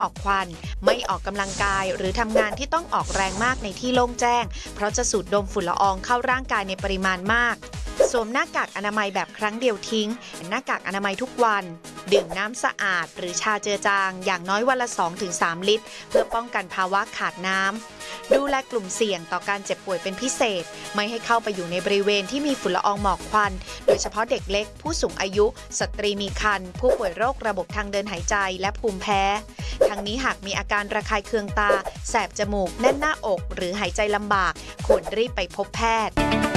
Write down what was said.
ออกควันไม่ออกกำลังกายหรือทำงานที่ต้องออกแรงมากในที่โล่งแจ้งเพราะจะสูดดมฝุ่นละอองเข้าร่างกายในปริมาณมากสวมหน้ากากอนามัยแบบครั้งเดียวทิ้งหน้ากากอนามัยทุกวันดื่มน้ำสะอาดหรือชาเจือจางอย่างน้อยวันละ 2-3 ลิตรเพื่อป้องกันภาวะขาดน้ำดูแลกลุ่มเสี่ยงต่อการเจ็บป่วยเป็นพิเศษไม่ให้เข้าไปอยู่ในบริเวณที่มีฝุ่นละอองหมอกควันโดยเฉพาะเด็กเล็กผู้สูงอายุสตรีมีครรภ์ผู้ป่วยโรคระบบทางเดินหายใจและภูมิแพ้ทั้งนี้หากมีอาการระคายเคืองตาแสบจมูกแน่นหน้าอกหรือหายใจลำบากควรรีบไปพบแพทย์